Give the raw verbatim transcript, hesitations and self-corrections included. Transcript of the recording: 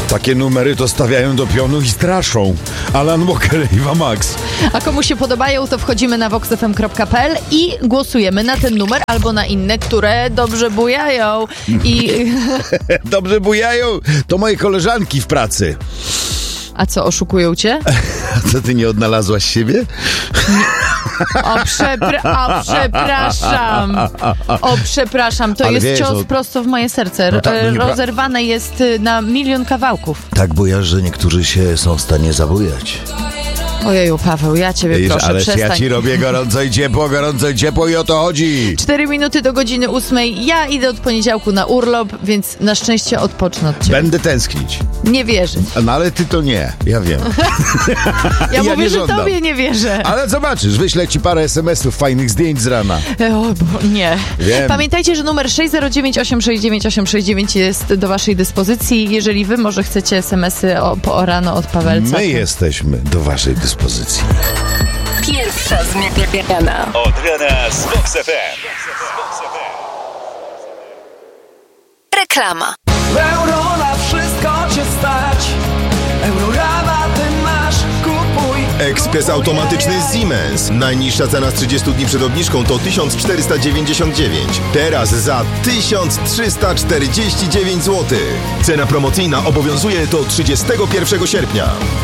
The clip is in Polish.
Takie numery to stawiają do pionu i straszą. Alan Walker i Ewa Max. A komu się podobają, to wchodzimy na vox f m kropka p l i głosujemy na ten numer albo na inne, które dobrze bujają. I... Dobrze bujają. To moje koleżanki w pracy. A co, oszukują cię? A co, ty nie odnalazłaś siebie? O, przepra- o przepraszam. O, przepraszam. To Ale jest wiesz, cios no- prosto w moje serce. No tak, no nie pra- Rozerwane jest y, na milion kawałków. Tak bujasz, że niektórzy się są w stanie zabujać. Ojeju, Paweł, ja ciebie Wiesz, proszę, ależ przestań. ja ci robię gorąco i ciepło, gorąco i ciepło i o to chodzi. Cztery minuty do godziny ósmej. Ja idę od poniedziałku na urlop, więc na szczęście odpocznę od ciebie. Będę tęsknić. Nie wierzyć. No ale ty to nie, ja wiem. Ja, Ja mówię, nie że żądam. tobie nie wierzę. Ale zobaczysz, wyślę ci parę es em esów, fajnych zdjęć z rana. O, bo nie. Wiem. Pamiętajcie, że numer sześć zero dziewięć osiem sześć dziewięć osiem sześć dziewięć jest do waszej dyspozycji. Jeżeli wy może chcecie es em esy o, po o rano od Pawelca. My jesteśmy do waszej dyspozycji. Pierwsza zmiana. Od rana z Vox F M. Reklama. Euro na wszystko cię stać. Euro rabaty masz, kupuj. Ekspres automatyczny Siemens. Najniższa cena z trzydziestu dni przed obniżką to tysiąc czterysta dziewięćdziesiąt dziewięć. Teraz za tysiąc trzysta czterdzieści dziewięć złotych. Cena promocyjna obowiązuje do trzydziestego pierwszego sierpnia.